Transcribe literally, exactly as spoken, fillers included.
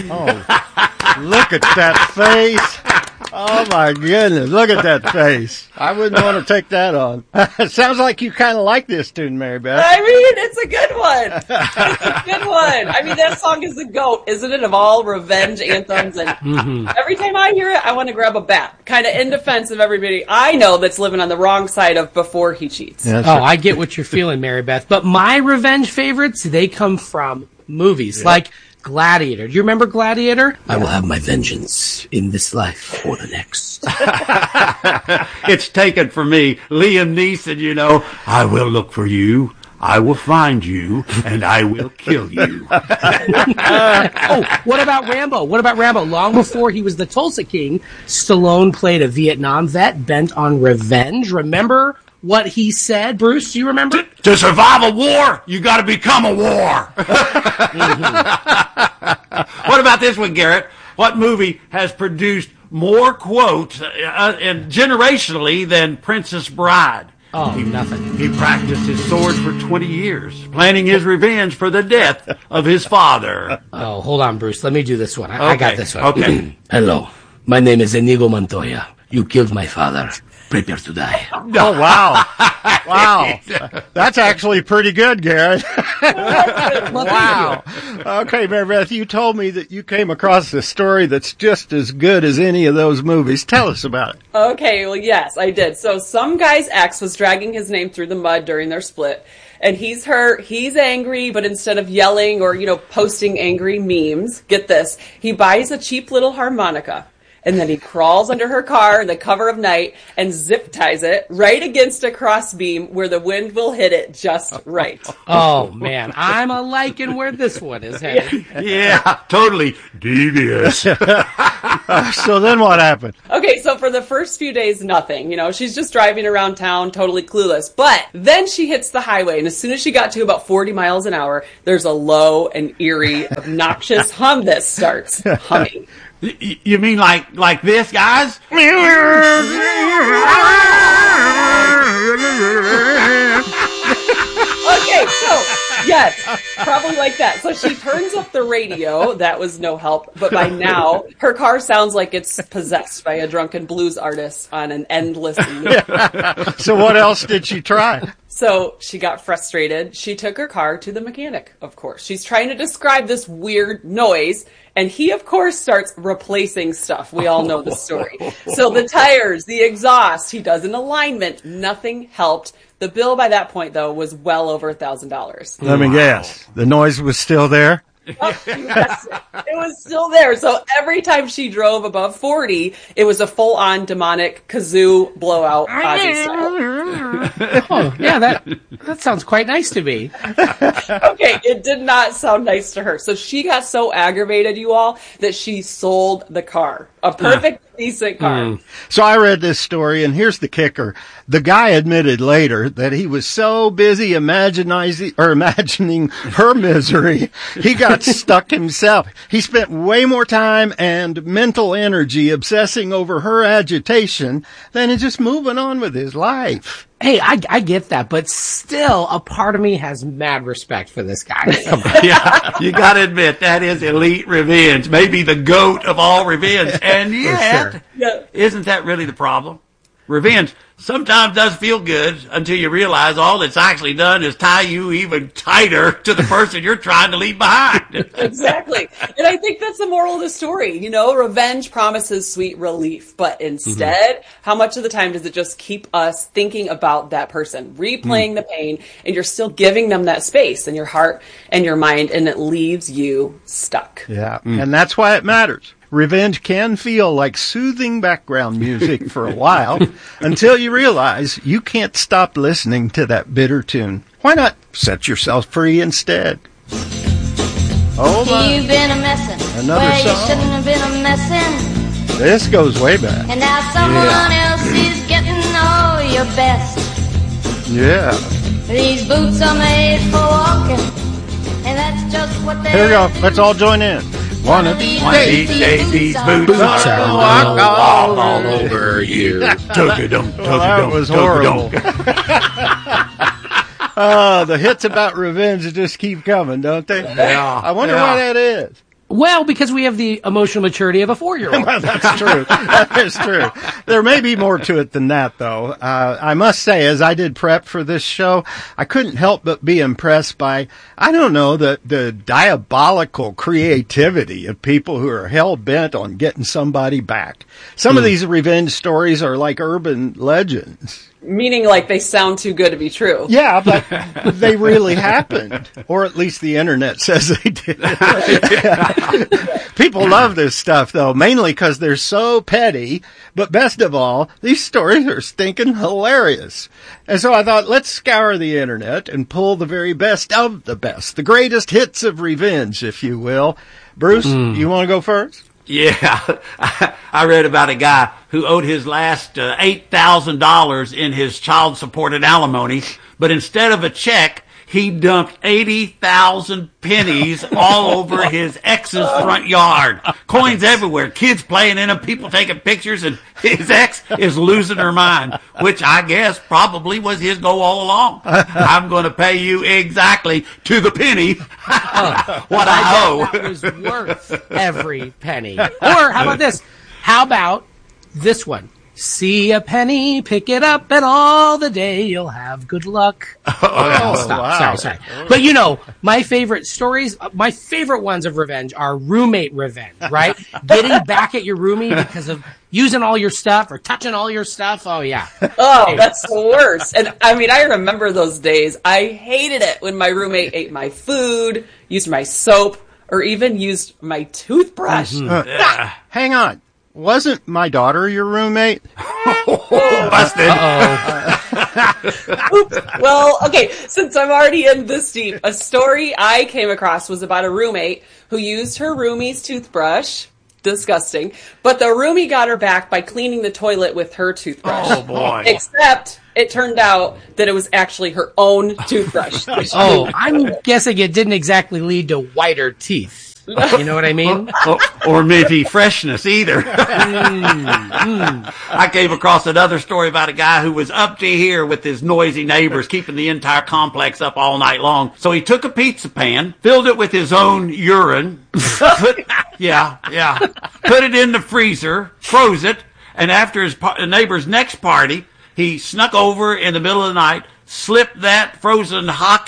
Oh, look at that face. Oh, my goodness. Look at that face. I wouldn't want to take that on. It sounds like you kind of like this tune, Mary Beth. I mean, it's a good one. It's a good one. I mean, that song is the GOAT, isn't it, of all revenge anthems? And mm-hmm. every time I hear it, I want to grab a bat, kind of in defense of everybody I know that's living on the wrong side of before he cheats. Yeah, oh, right. I get what you're feeling, Mary Beth. But my revenge favorites, they come from movies. Yeah. Like Gladiator. Do you remember Gladiator? I will have my vengeance in this life or the next. It's taken from me. Liam Neeson, you know, I will look for you. I will find you, and I will kill you. uh, oh, what about Rambo? What about Rambo? Long before he was the Tulsa King, Stallone played a Vietnam vet bent on revenge. Remember what he said, Bruce? Do you remember? To, to survive a war, you got to become a war. Mm-hmm. What about this one, Garrett? What movie has produced more quotes uh, and generationally than Princess Bride? Oh, he, nothing. He practiced his sword for twenty years, planning his revenge for the death of his father. Oh, hold on, Bruce. Let me do this one. I, okay. I got this one. Okay. Hello. My name is Inigo Montoya. You killed my father. Prepare to die. Oh, wow. Wow. That's actually pretty good, Garrett. Wow. Okay, Mary Beth, you told me that you came across a story that's just as good as any of those movies. Tell us about it. Okay, well, yes, I did. So some guy's ex was dragging his name through the mud during their split. And he's hurt, he's angry, but instead of yelling or, you know, posting angry memes, get this, he buys a cheap little harmonica. And then he crawls under her car in the cover of night and zip ties it right against a crossbeam where the wind will hit it just right. Oh, man. I'm a liking where this one is headed. Yeah, yeah, totally devious. uh, so then what happened? Okay, so for the first few days, nothing. You know, she's just driving around town, totally clueless. But then she hits the highway, and as soon as she got to about forty miles an hour, there's a low and eerie, obnoxious hum that starts humming. You mean like like this, guys? Okay, so, yes, probably like that. So she turns up the radio. That was no help. But by now, her car sounds like it's possessed by a drunken blues artist on an endless loop. So what else did she try? So she got frustrated. She took her car to the mechanic, of course. She's trying to describe this weird noise. And he, of course, starts replacing stuff. We all know the story. So the tires, the exhaust, he does an alignment. Nothing helped. The bill by that point, though, was well over a thousand dollars. Let me guess. The noise was still there? Oh, yes, it was still there. So every time she drove above forty, it was a full-on demonic kazoo blowout Ozzy style. Oh, yeah, that that sounds quite nice to me. Okay, it did not sound nice to her. So she got so aggravated, you all, that she sold the car. A perfect, uh, decent car. Mm. So I read this story, and here's the kicker. The guy admitted later that he was so busy imagining, or imagining her misery, he got stuck himself. He spent way more time and mental energy obsessing over her agitation than just moving on with his life. Hey, I, I get that, but still, a part of me has mad respect for this guy. Yeah, you got to admit, that is elite revenge. Maybe the GOAT of all revenge. And yet, sure. Yeah. Isn't that really the problem? Revenge sometimes does feel good until you realize all it's actually done is tie you even tighter to the person you're trying to leave behind. Exactly. And I think that's the moral of the story. You know, revenge promises sweet relief, but instead, mm-hmm. how much of the time does it just keep us thinking about that person, replaying mm. the pain, and you're still giving them that space in your heart and your mind, and it leaves you stuck. Yeah, mm. and that's why it matters. Revenge can feel like soothing background music for a while until you realize you can't stop listening to that bitter tune. Why not set yourself free instead? Oh my. You've been a messin' Another where song. You shouldn't have been a messin'. This goes way back. And now someone yeah. else is getting all your best. Yeah. These boots are made for walking, and that's just what they Here we go. Let's all join in. One of these days, days, these boots boots are are gonna walk walk all all over you. Tug-a-dum, Well, that tug-a-dum, was tug-a-dum. horrible. uh, the hits about revenge just keep coming, don't they? Yeah. I wonder yeah. why that is. Well, because we have the emotional maturity of a four-year-old. Well, that's true. That is true. There may be more to it than that, though. Uh, I must say, as I did prep for this show, I couldn't help but be impressed by, I don't know, the, the diabolical creativity of people who are hell-bent on getting somebody back. Some mm. of these revenge stories are like urban legends. Meaning like they sound too good to be true. Yeah, but they really happened. Or at least the internet says they did. People love this stuff, though, mainly because they're so petty. But best of all, these stories are stinking hilarious. And so I thought, let's scour the internet and pull the very best of the best. The greatest hits of revenge, if you will. Bruce, mm. you want to go first? Yeah, I read about a guy who owed his last uh, eight thousand dollars in his child-supported alimony, but instead of a check, he dumped eighty thousand pennies all over his ex's front yard. Coins everywhere, kids playing in them, people taking pictures, and his ex is losing her mind, which I guess probably was his goal all along. I'm going to pay you exactly to the penny oh, what I owe. That was worth every penny. Or how about this? How about this one? See a penny, pick it up, and all the day you'll have good luck. Oh, oh stop. Wow. Sorry, sorry. But you know, my favorite stories, my favorite ones of revenge are roommate revenge, right? Getting back at your roomie because of using all your stuff or touching all your stuff. Oh, yeah. Oh, that's the worst. And I mean, I remember those days. I hated it when my roommate ate my food, used my soap, or even used my toothbrush. Mm-hmm. Uh, yeah. Hang on. Wasn't my daughter your roommate? Busted. Well, okay, since I'm already in this deep, a story I came across was about a roommate who used her roomie's toothbrush. Disgusting. But the roomie got her back by cleaning the toilet with her toothbrush. Oh, boy. Except it turned out that it was actually her own toothbrush. Oh, I'm guessing it didn't exactly lead to whiter teeth. You know what I mean? or, or maybe freshness either. mm, mm. I came across another story about a guy who was up to here with his noisy neighbors, keeping the entire complex up all night long. So he took a pizza pan, filled it with his own urine, put, yeah, yeah, put it in the freezer, froze it, and after his par- neighbor's next party, he snuck over in the middle of the night, slipped that frozen hot